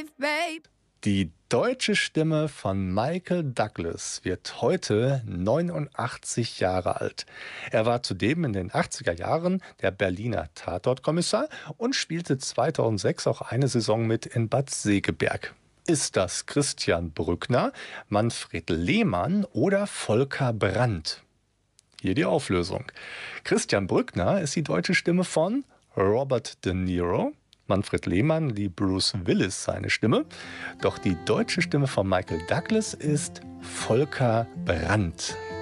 Die deutsche Stimme von Michael Douglas wird heute 89 Jahre alt. Er war zudem in den 80er Jahren der Berliner Tatortkommissar und spielte 2006 auch eine Saison mit in Bad Segeberg. Ist das Christian Brückner, Manfred Lehmann oder Volker Brandt? Hier die Auflösung. Christian Brückner ist die deutsche Stimme von Robert De Niro. Manfred Lehmann lieh Bruce Willis seine Stimme. Doch die deutsche Stimme von Michael Douglas ist Volker Brandt.